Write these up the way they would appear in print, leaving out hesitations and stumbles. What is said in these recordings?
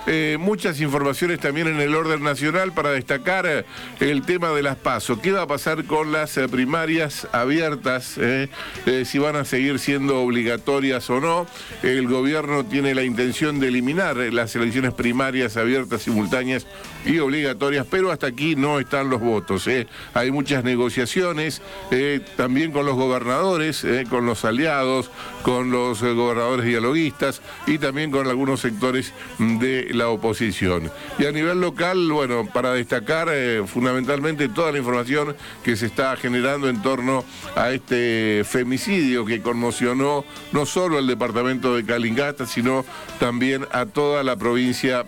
muchas informaciones también en el orden nacional para destacar el tema de las PASO. ¿Qué va a pasar con las primarias abiertas? Si van a seguir siendo obligatorias o no. El gobierno tiene la intención de eliminar las elecciones primarias abiertas, simultáneas y obligatorias, pero hasta aquí no están los votos. Hay muchas negociaciones, también con los gobernadores, con los aliados, con los gobernadores dialoguistas y también con algunos sectores de la oposición. Y a nivel local, bueno, para destacar fundamentalmente toda la información que se está generando en torno a este femicidio que conmocionó no solo al departamento de Calingasta, sino también a toda la provincia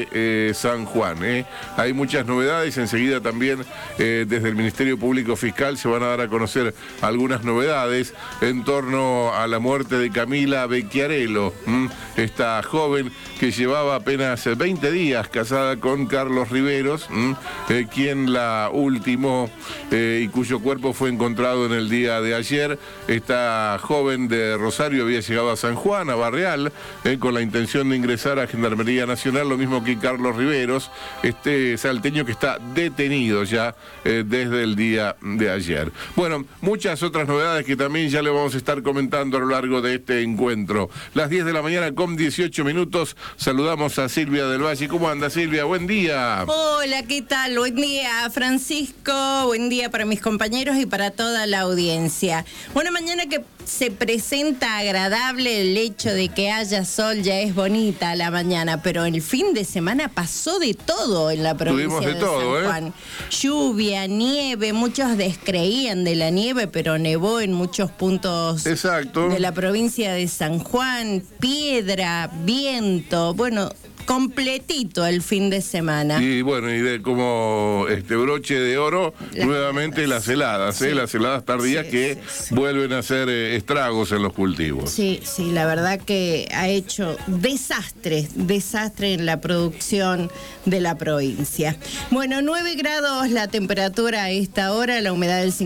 de San Juan. Hay muchas novedades, enseguida también desde el Ministerio Público Fiscal se van a dar a conocer algunas novedades en torno a la muerte de Camila Becchiarello, esta joven que llevaba apenas 20 días casada con Carlos Riveros, quien la ultimó y cuyo cuerpo fue encontrado en el día de ayer. Esta joven de Rosario había llegado a San Juan, a Barreal, con la intención de ingresar a Gendarmería Nacional, lo mismo que Carlos Riveros, este salteño que está detenido ya desde el día de ayer. Bueno, muchas otras novedades que también ya le vamos a estar comentando a lo largo de este encuentro. Las 10 de la mañana con 18 minutos, saludamos a Silvia del Valle. ¿Cómo anda, Silvia? Buen día. Hola, ¿qué tal? Buen día, Francisco. Buen día para mis compañeros y para toda la audiencia. Una mañana que se presenta agradable, el hecho de que haya sol ya es bonita la mañana, pero el fin de semana pasó de todo en la provincia de San Juan. Lluvia, nieve, muchos descreían de la nieve, pero nevó en muchos puntos de la provincia de San Juan, piedra, viento, bueno, completito el fin de semana. Y bueno, y de como broche de oro, nuevamente las heladas, las heladas tardías que vuelven a hacer estragos en los cultivos. Sí, la verdad que ha hecho desastre en la producción de la provincia. Bueno, 9 grados la temperatura a esta hora, la humedad del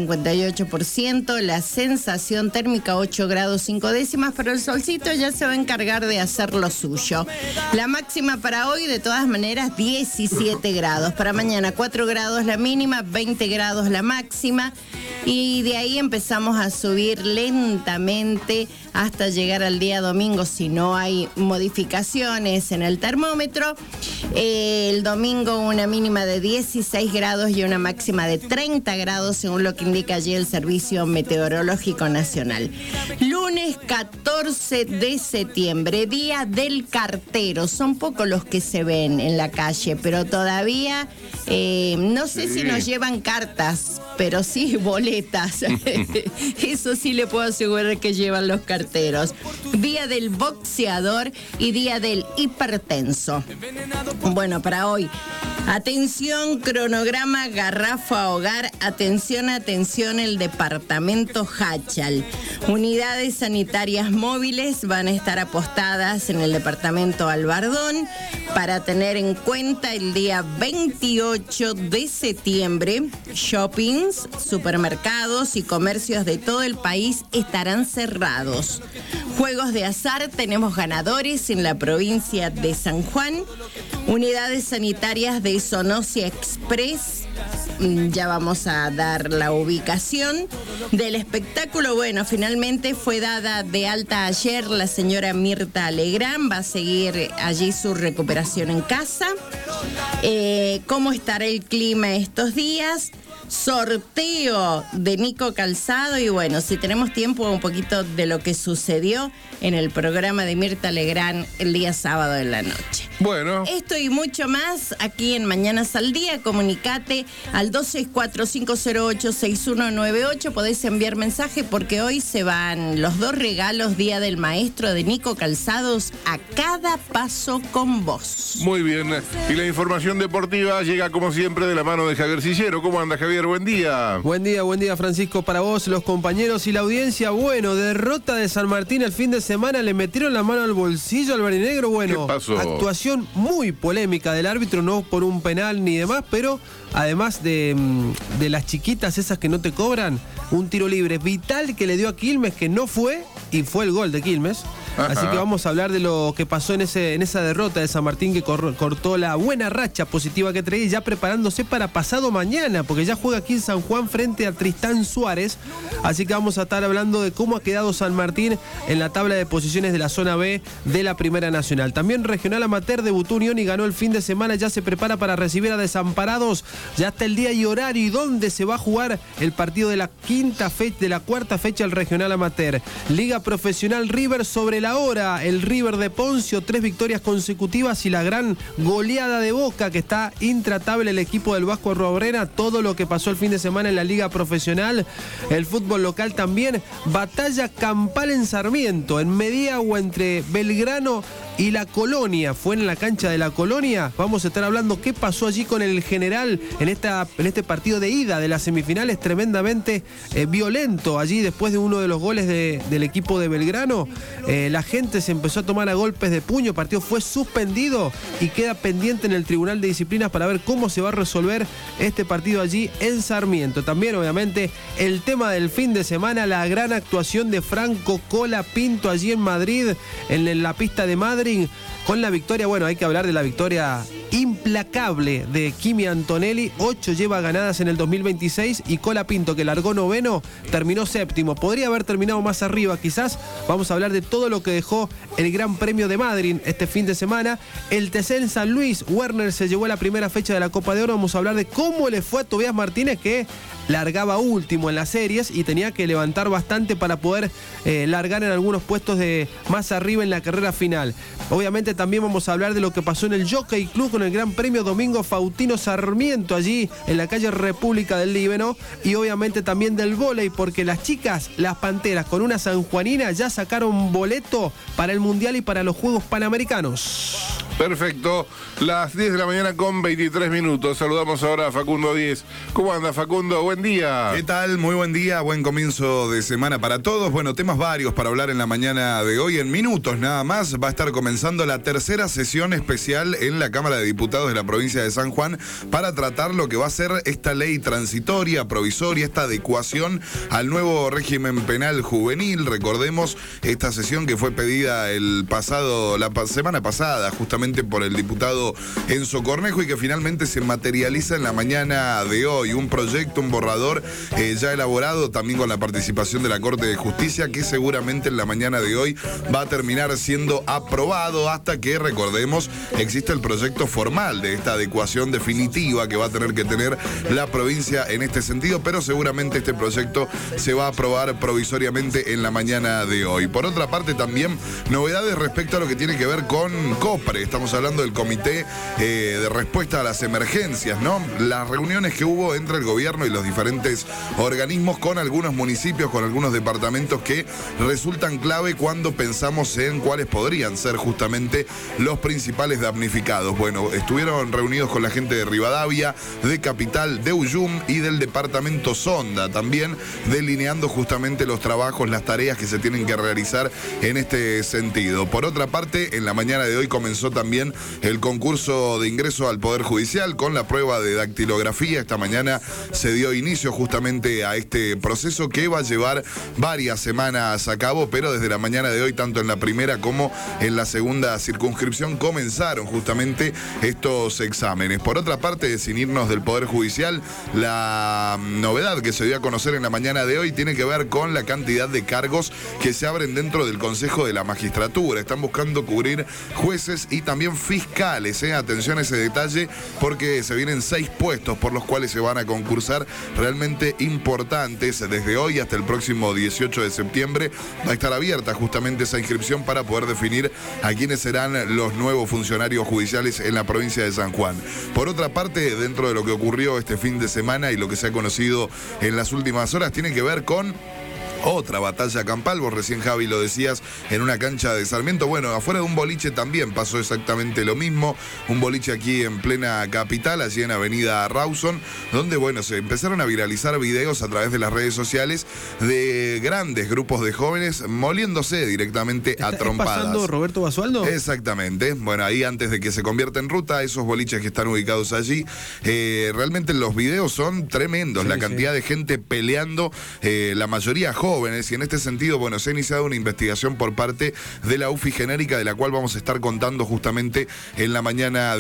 58%, la sensación térmica 8 grados 5 décimas, pero el solcito ya se va a encargar de hacer lo suyo. La máxima para hoy, de todas maneras, 17 grados. Para mañana, 4 grados la mínima, 20 grados la máxima. Y de ahí empezamos a subir lentamente hasta llegar al día domingo, si no hay modificaciones en el termómetro. El domingo una mínima de 16 grados y una máxima de 30 grados, según lo que indica allí el Servicio Meteorológico Nacional. Lunes 14 de septiembre, Día del Cartero. Son pocos los que se ven en la calle, pero todavía no sé si nos llevan cartas, pero sí boletas. Eso sí le puedo asegurar que llevan los carteros. Día del boxeador y día del hipertenso. Bueno, para hoy, atención, cronograma Garrafa Hogar, atención, el departamento Hachal. Unidades sanitarias móviles van a estar apostadas en el departamento Albardón para tener en cuenta el día 28 de septiembre. Shoppings, supermercados y comercios de todo el país estarán cerrados. Juegos de azar, tenemos ganadores en la provincia de San Juan. Unidades sanitarias de Sonosia Express, ya vamos a dar la ubicación del espectáculo. Bueno, finalmente fue dada de alta ayer la señora Mirta Legrand, va a seguir allí su recuperación en casa. ¿Cómo estará el clima estos días? Sorteo de Nico Calzado y bueno, si tenemos tiempo, un poquito de lo que sucedió en el programa de Mirta Legrand el día sábado en la noche. Bueno. Esto y mucho más aquí en Mañanas al Día. Comunicate al 264-508-6198. Podés enviar mensaje porque hoy se van los 2 regalos Día del Maestro de Nico Calzados a cada paso con vos. Muy bien. Y la información deportiva llega como siempre de la mano de Javier Sillero. ¿Cómo anda, Javier? Buen día. Buen día, Francisco, para vos, los compañeros y la audiencia. Bueno, derrota de San Martín el fin de semana, le metieron la mano al bolsillo al verdinegro. Bueno, ¿qué pasó? Actuación muy polémica del árbitro, no por un penal ni demás, pero además de las chiquitas esas que no te cobran, un tiro libre vital que le dio a Quilmes, que no fue, y fue el gol de Quilmes. Así que vamos a hablar de lo que pasó en esa derrota de San Martín, que cortó la buena racha positiva que traía, ya preparándose para pasado mañana, porque ya juega aquí en San Juan frente a Tristán Suárez. Así que vamos a estar hablando de cómo ha quedado San Martín en la tabla de posiciones de la zona B de la Primera Nacional. También Regional Amateur debutó Unión y ganó el fin de semana, ya se prepara para recibir a Desamparados. Ya está el día y horario y dónde se va a jugar el partido de la cuarta fecha del Regional Amateur. Liga Profesional River sobre la hora. El River de Poncio, 3 victorias consecutivas y la gran goleada de Boca, que está intratable el equipo del Vasco Arruabarrena. Todo lo que pasó el fin de semana en la Liga Profesional. El fútbol local también. Batalla campal en Sarmiento, en Mediagua, entre Belgrano y La Colonia. Fue en la cancha de La Colonia. Vamos a estar hablando qué pasó allí con el General en este partido de ida de las semifinales, tremendamente violento. Allí, después de uno de los goles del equipo de Belgrano, la gente se empezó a tomar a golpes de puño. El partido fue suspendido y queda pendiente en el Tribunal de Disciplinas para ver cómo se va a resolver este partido allí en Sarmiento. También, obviamente, el tema del fin de semana, la gran actuación de Franco Colapinto allí en Madrid, en la pista de Madrid, con la victoria. Bueno, hay que hablar de la victoria implacable de Kimi Antonelli. 8 lleva ganadas en el 2026 y Colapinto, que largó noveno, terminó séptimo. Podría haber terminado más arriba, quizás. Vamos a hablar de todo lo que dejó el Gran Premio de Madrid este fin de semana. El TC en San Luis, Werner se llevó a la primera fecha de la Copa de Oro. Vamos a hablar de cómo le fue a Tobias Martínez, que largaba último en las series y tenía que levantar bastante para poder largar en algunos puestos de más arriba en la carrera final. Obviamente también vamos a hablar de lo que pasó en el Jockey Club con el Gran Premio Domingo Faustino Sarmiento, allí en la calle República del Líbano, y obviamente también del vóley, porque las chicas, las Panteras, con una sanjuanina, ya sacaron boleto para el Mundial y para los Juegos Panamericanos. Perfecto, las 10 de la mañana con 23 minutos. Saludamos ahora a Facundo Díez. ¿Cómo anda, Facundo? Buen día. ¿Qué tal? Muy buen día, buen comienzo de semana para todos. Bueno, temas varios para hablar en la mañana de hoy. En minutos nada más va a estar comenzando la tercera sesión especial en la Cámara de Diputados de la provincia de San Juan para tratar lo que va a ser esta ley transitoria, provisoria, esta adecuación al nuevo régimen penal juvenil. Recordemos esta sesión que fue pedida la semana pasada, justamente por el diputado Enzo Cornejo, y que finalmente se materializa en la mañana de hoy. Un proyecto, un borrador ya elaborado también con la participación de la Corte de Justicia, que seguramente en la mañana de hoy va a terminar siendo aprobado hasta que, recordemos, existe el proyecto formal de esta adecuación definitiva que va a tener que tener la provincia en este sentido, pero seguramente este proyecto se va a aprobar provisoriamente en la mañana de hoy. Por otra parte, también novedades respecto a lo que tiene que ver con COPRE. Estamos hablando del Comité de Respuesta a las Emergencias, ¿no? Las reuniones que hubo entre el gobierno y los diferentes organismos con algunos municipios, con algunos departamentos que resultan clave cuando pensamos en cuáles podrían ser justamente los principales damnificados. Bueno, estuvieron reunidos con la gente de Rivadavia, de Capital, de Uyum y del departamento Sonda, también delineando justamente los trabajos, las tareas que se tienen que realizar en este sentido. Por otra parte, en la mañana de hoy comenzó también el concurso de ingreso al Poder Judicial con la prueba de dactilografía. Esta mañana se dio inicio justamente a este proceso que va a llevar varias semanas a cabo, pero desde la mañana de hoy, tanto en la primera como en la segunda circunscripción, comenzaron justamente estos exámenes. Por otra parte, sin irnos del Poder Judicial, la novedad que se dio a conocer en la mañana de hoy tiene que ver con la cantidad de cargos que se abren dentro del Consejo de la Magistratura. Están buscando cubrir jueces y también fiscales. Atención a ese detalle, porque se vienen 6 puestos por los cuales se van a concursar, realmente importantes. Desde hoy hasta el próximo 18 de septiembre va a estar abierta justamente esa inscripción para poder definir a quiénes serán los nuevos funcionarios judiciales en la provincia de San Juan. Por otra parte, dentro de lo que ocurrió este fin de semana y lo que se ha conocido en las últimas horas, tiene que ver con otra batalla campal. Vos recién, Javi, lo decías, en una cancha de Sarmiento. Bueno, afuera de un boliche también pasó exactamente lo mismo. Un boliche aquí en plena capital, allí en Avenida Rawson, donde, bueno, se empezaron a viralizar videos a través de las redes sociales de grandes grupos de jóvenes moliéndose directamente a trompadas. ¿Está pasando Roberto Basualdo? Exactamente. Bueno, ahí antes de que se convierta en ruta, esos boliches que están ubicados allí, realmente los videos son tremendos. Sí, la cantidad de gente peleando, la mayoría jóvenes, jóvenes, y en este sentido, bueno, se ha iniciado una investigación por parte de la UFI genérica, de la cual vamos a estar contando justamente en la mañana